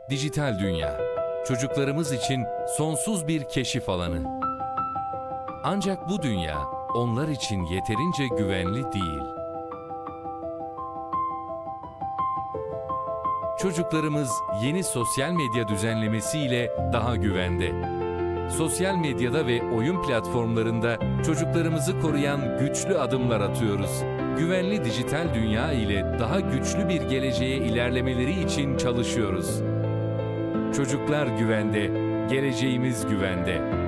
Dijital dünya, çocuklarımız için sonsuz bir keşif alanı. Ancak bu dünya onlar için yeterince güvenli değil. Çocuklarımız yeni sosyal medya düzenlemesiyle daha güvende. Sosyal medyada ve oyun platformlarında çocuklarımızı koruyan güçlü adımlar atıyoruz. Güvenli dijital dünya ile daha güçlü bir geleceğe ilerlemeleri için çalışıyoruz. Çocuklar güvende, geleceğimiz güvende.